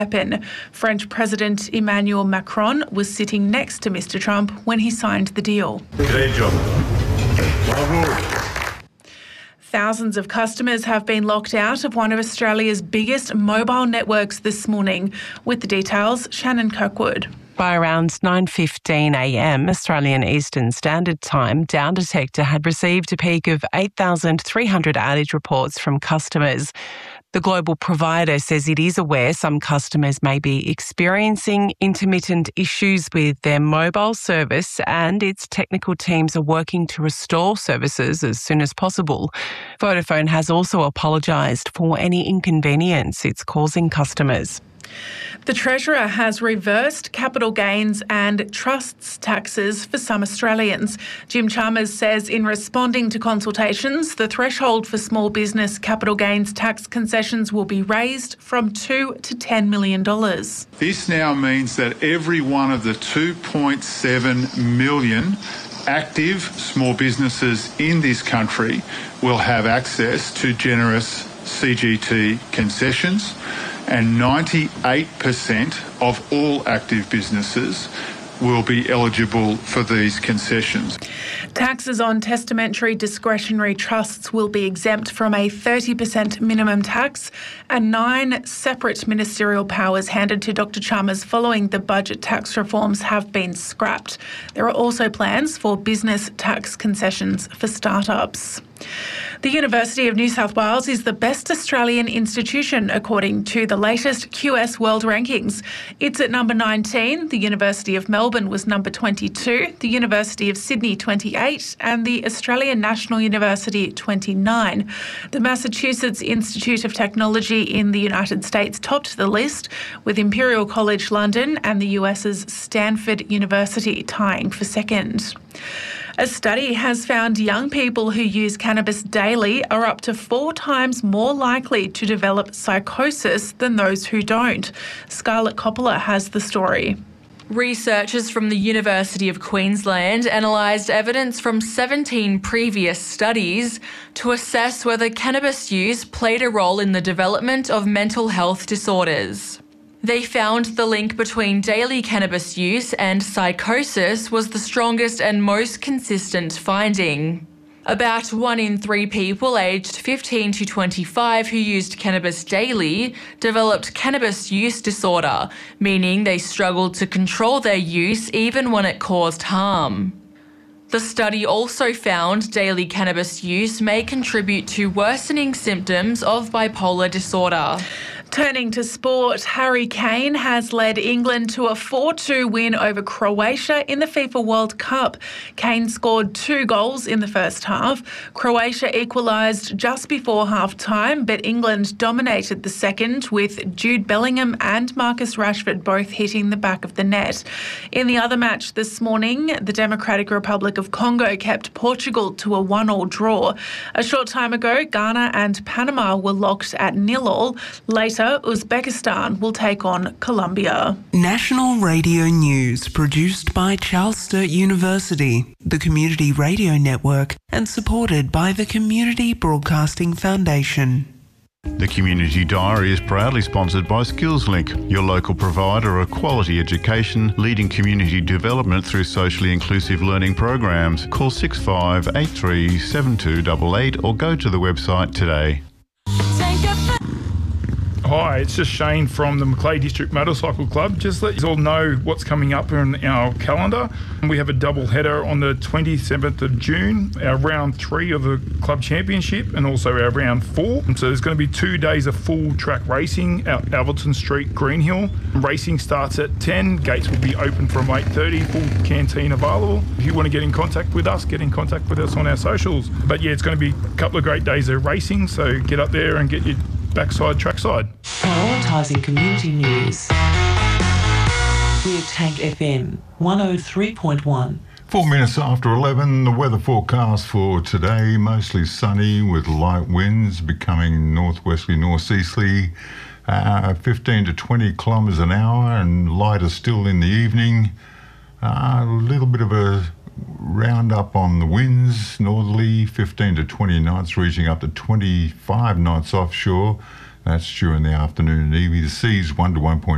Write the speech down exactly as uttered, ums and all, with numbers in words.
weapon. French President Emmanuel Macron was sitting next to Mister Trump when he signed the deal. Great job. Bravo. Thousands of customers have been locked out of one of Australia's biggest mobile networks this morning. With the details, Shannon Kirkwood. By around nine fifteen a m Australian Eastern Standard Time, Down Detector had received a peak of eight thousand three hundred outage reports from customers. The global provider says it is aware some customers may be experiencing intermittent issues with their mobile service, and its technical teams are working to restore services as soon as possible. Vodafone has also apologised for any inconvenience it's causing customers. The Treasurer has reversed capital gains and trusts taxes for some Australians. Jim Chalmers says in responding to consultations, the threshold for small business capital gains tax concessions will be raised from two to ten million dollars. This now means that every one of the two point seven million active small businesses in this country will have access to generous C G T concessions, and ninety-eight percent of all active businesses will be eligible for these concessions. Taxes on testamentary discretionary trusts will be exempt from a thirty percent minimum tax, and nine separate ministerial powers handed to Doctor Chalmers following the budget tax reforms have been scrapped. There are also plans for business tax concessions for startups. The University of New South Wales is the best Australian institution according to the latest Q S World Rankings. It's at number nineteen, the University of Melbourne was number twenty-two, the University of Sydney twenty-eight and the Australian National University twenty-nine. The Massachusetts Institute of Technology in the United States topped the list, with Imperial College London and the US's Stanford University tying for second. A study has found young people who use cannabis daily are up to four times more likely to develop psychosis than those who don't. Scarlett Coppola has the story. Researchers from the University of Queensland analysed evidence from seventeen previous studies to assess whether cannabis use played a role in the development of mental health disorders. They found the link between daily cannabis use and psychosis was the strongest and most consistent finding. About one in three people aged fifteen to twenty-five who used cannabis daily developed cannabis use disorder, meaning they struggled to control their use even when it caused harm. The study also found daily cannabis use may contribute to worsening symptoms of bipolar disorder. Turning to sport, Harry Kane has led England to a four two win over Croatia in the FIFA World Cup. Kane scored two goals in the first half. Croatia equalised just before half-time, but England dominated the second, with Jude Bellingham and Marcus Rashford both hitting the back of the net. In the other match this morning, the Democratic Republic of Congo kept Portugal to a one-all draw. A short time ago, Ghana and Panama were locked at nil-all. Later, Uzbekistan will take on Colombia. National Radio News, produced by Charles Sturt University, the Community Radio Network, and supported by the Community Broadcasting Foundation. The Community Diary is proudly sponsored by SkillsLink, your local provider of quality education, leading community development through socially inclusive learning programs. Call six five eight three seven two eight eight or go to the website today. Hi, it's just Shane from the Macleay District Motorcycle Club. Just let you all know what's coming up in our calendar. We have a double header on the twenty-seventh of June, our round three of the club championship, and also our round four. So there's going to be two days of full track racing at Alverton Street, Greenhill. Racing starts at ten. Gates will be open from eight thirty. Full canteen available. If you want to get in contact with us, get in contact with us on our socials. But yeah, it's going to be a couple of great days of racing. So get up there and get your backside, trackside. Prioritising community news. We're Tank F M one oh three point one. Four minutes after eleven, the weather forecast for today, mostly sunny with light winds becoming northwesterly, northeasterly, uh, fifteen to twenty kilometres an hour, and lighter still in the evening. Uh, a little bit of a round up on the winds, northerly, fifteen to twenty knots, reaching up to twenty-five knots offshore. That's during the afternoon and evening. The seas one to one point